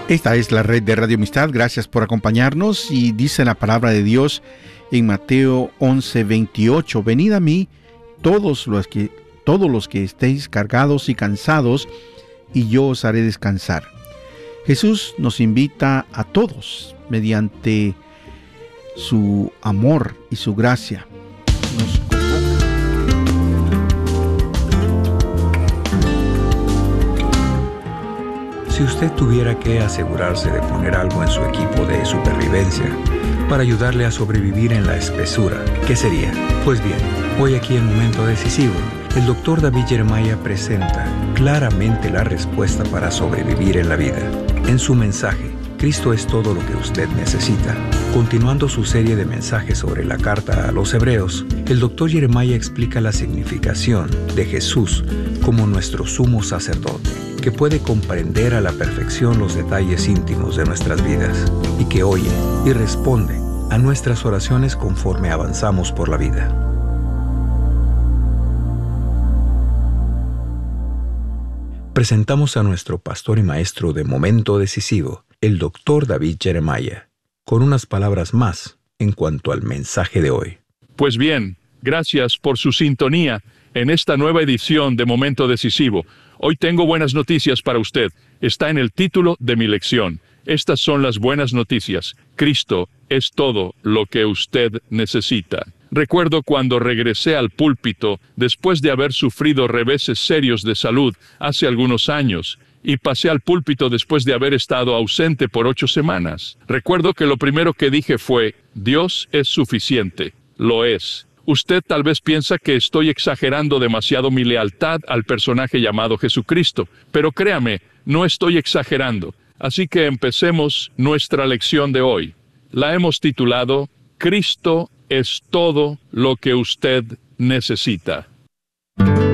Esta es la red de Radio Amistad. Gracias por acompañarnos. Y dice la palabra de Dios en Mateo 11:28: Venid a mí todos los que estéis cargados y cansados, y yo os haré descansar. Jesús nos invita a todos mediante su amor y su gracia. Nos Si usted tuviera que asegurarse de poner algo en su equipo de supervivencia para ayudarle a sobrevivir en la espesura, ¿qué sería? Pues bien, hoy aquí en Momento Decisivo, el Dr. David Jeremiah presenta claramente la respuesta para sobrevivir en la vida. En su mensaje, Cristo es todo lo que usted necesita. Continuando su serie de mensajes sobre la carta a los Hebreos, el Dr. Jeremiah explica la significación de Jesús como nuestro sumo sacerdote, que puede comprender a la perfección los detalles íntimos de nuestras vidas y que oye y responde a nuestras oraciones conforme avanzamos por la vida. Presentamos a nuestro pastor y maestro de Momento Decisivo, el Dr. David Jeremiah, con unas palabras más en cuanto al mensaje de hoy. Pues bien, gracias por su sintonía en esta nueva edición de Momento Decisivo. Hoy tengo buenas noticias para usted. Está en el título de mi lección. Estas son las buenas noticias. Cristo es todo lo que usted necesita. Recuerdo cuando regresé al púlpito después de haber sufrido reveses serios de salud hace algunos años, y pasé al púlpito después de haber estado ausente por 8 semanas. Recuerdo que lo primero que dije fue: Dios es suficiente. Lo es. Usted tal vez piensa que estoy exagerando demasiado mi lealtad al personaje llamado Jesucristo, pero créame, no estoy exagerando. Así que empecemos nuestra lección de hoy. La hemos titulado: Cristo es todo lo que usted necesita.